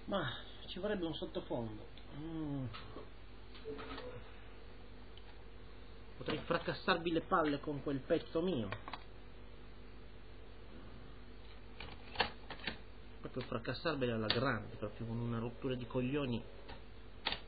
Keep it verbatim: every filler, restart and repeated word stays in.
Ma ci vorrebbe un sottofondo. Mm. Potrei fracassarvi le palle con quel pezzo mio. Proprio fracassarvele alla grande, proprio con una rottura di coglioni